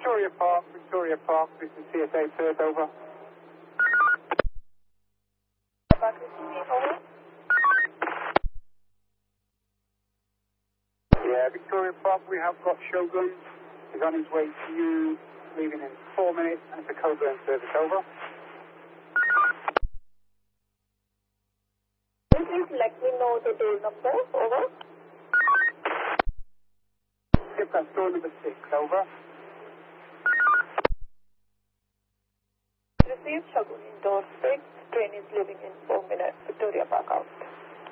Victoria Park, this is CSA Perth, over. Park receiving, over. Yeah, Victoria Park, we have got Shogun. He's on his way to you, leaving in 4 minutes, and it's a Coburn service, over. Please let me know the door number, over. Yep, that's door number 6, over. Received Shogun in door 6. Train is leaving in 4 minutes. Victoria Park out.